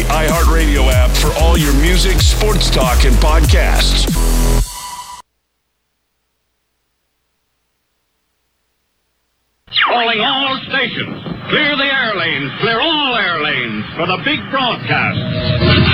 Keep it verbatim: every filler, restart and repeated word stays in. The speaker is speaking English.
iHeartRadio app for all your music, sports talk, and podcasts. Calling all stations. Clear the air lanes. Clear all air lanes for the big broadcast.